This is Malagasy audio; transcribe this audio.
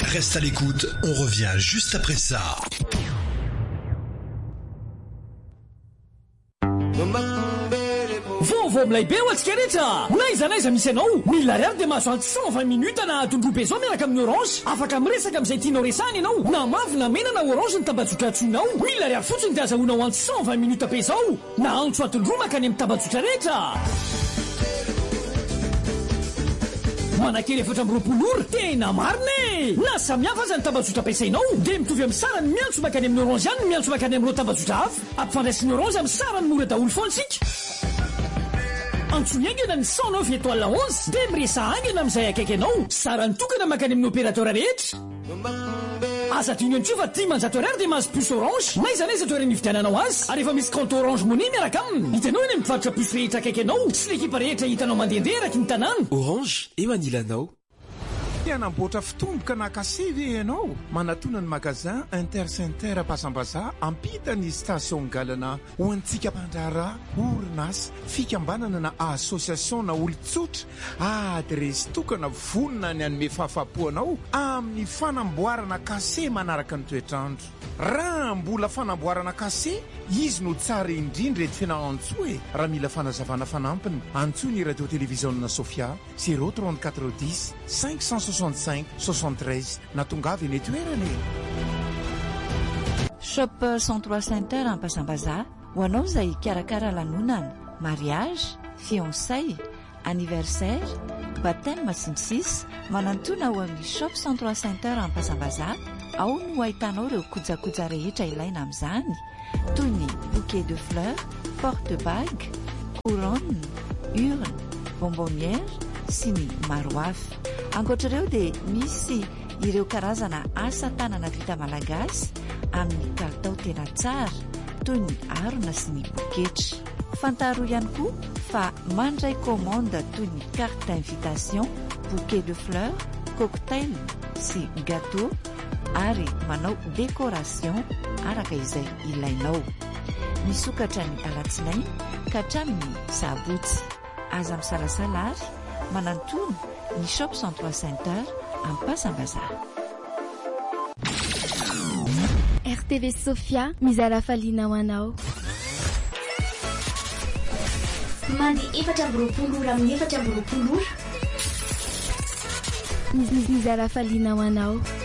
Reste à l'écoute, on revient juste après ça. Vovô milay be ho antsika rehetra naiza misy anao mila ariary dia mahazo antsy 120 minutes na tondrobe zao miaraka amin'ny orange afaka miresaka amin'izay tianao resahana ianao na mavy na mena na orange ny tambajotra antsoinao mila ariary fotsiny dia azahoanao antsy 120 minutes be zao na antso atondro makany amin'ny tambajotra rehetra manakely efatra amby 20 tena marina na samihafa aza ny tambajotra ampiasainao dia mitovy amin'ny sarany miantso makany amin'ny orange ihany ny miantso makany amin'ireo tambajotra hafa ampifandraisin'ny orange amin'ny sarany mora daholo foana sika antsoiangana ny 109 étoile 11 dia miresa angana amin'izay akaiky anao sarany tokana makany amin'ny opérateur rehetra aza tiany tsy fa 10 dia mahazo puce orange naizanaiza toerana ividiananao azy ary efa misy compte orange money miaraka aminy hitanao eny mivarotra puce rehetra akaiky anao sy l'ekipa rehetra hitanao mandehandeha eraky ny tanàna orange eo anilanao anamboatra fitomboka na kasevy ianao manatona ny magasin intercenter Pasambaza ampitany station galana ho antsika mpandrara orinasa fikambanana na association na olon-tsotra adresy tokana vonona ny anome fahafapoanao amin'ny fanamboarana kase manaraka ny toetrandro raha mbola fanamboarana kase izy no tsara indrindra ety fianahantsoe raha mila fanazavana fanampiny antsoy ny radio télévision Sofia 03410 565 73 natongavy eny toerany Shop 103 Center Pasambaza ho anao izay karakara lanonana mariage fiançailles anniversaire baptême sinsis manantona ho amin'ny Shop 103 Center Pasambaza ao no ahitanao ireo kojakoja rehetra ilaina amin'izany toy ny bouquet de fleurs porte-bague couronne urne bonbonnière sy ny maro hafa ankoatr'ireo dia misy ireo karazana asa tanana vita malagasy amin'ny kalitao tena tsara toy ny harona sy ny poketra fantaro ihany koa fa mandray commande toy ny carte d'invitation bouquet de fleurs cocktail sy gâteau ary manao décoration araka izay ilainao misokatra ny alatsinainy ka hatramin'ny sabotsy aza misalasala ary manantony ny Shop 103 Center Pasambaza. RTV Sofia mizara falina ho anao mandi efatra amby roapolo ora amin'ny efatra amby roapolo ora mizara falina ho anao